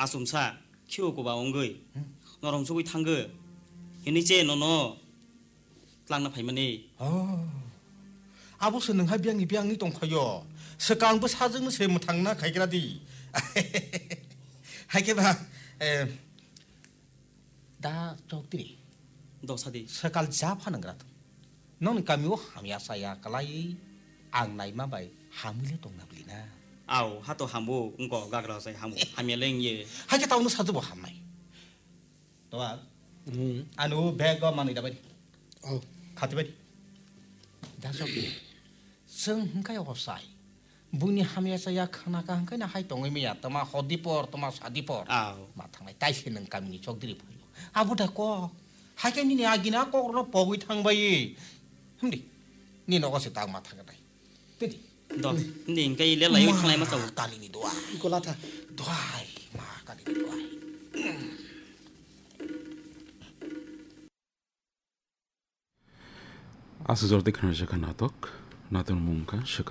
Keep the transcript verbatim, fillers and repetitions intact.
아솜사 키우고바 온거이 너롱소기 탕거 이니제 너너 랑나 파이마니 어 아버스 능하 비양이 비양이 동파요 석강부 사정은 세무 탕나 가이라디 하게바 에다 쪽들이 너사디 석갈 잡하는 거라도 너는 까미오 하미야사야 깔라이 앙나이마 바이 하물레 동나블리나 아우 하도 함부 응거 가그라서 함부 하미랭예 하게 타오는 사도 뭐 하마이 또한 음 아누 배가 많이 다바리 어 가트바리 다속이 성가요 없사이 bunyi hamia saya kana kan kana hai tongai me ya tama hodipor tama sadipor aw matang lai tai seneng kami ni chokdiri phayo abu da ko hai kan ni agina ko ro pogui thang bai humdi ni no ko se tang ma thang dai pedi 도 ning kai le lai khang lai ma sau kali ni doa ko la tha doai ma kali ni doai आसुजर देखना शका नाटक नातन मुंका शका